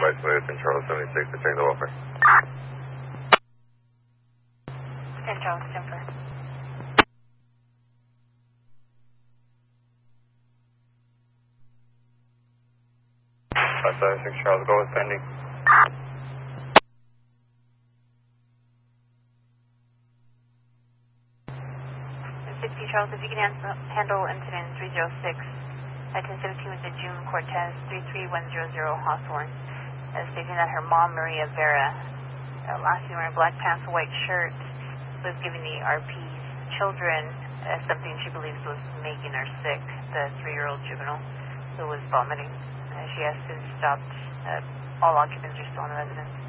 Westway, St. Charles 76, to check the welfare. St. Charles, Denver. That's 6 Charles, go with pending. 60 Charles, if you can handle incident 306 at 1017 with the June Cortez 33100 Hawthorne, stating that her mom, Maria Vera, last seen wearing black pants, white shirt, was giving the RP's children something she believes was making her sick, the 3-year-old juvenile who was vomiting. She has since stopped. All occupants are still in the residence.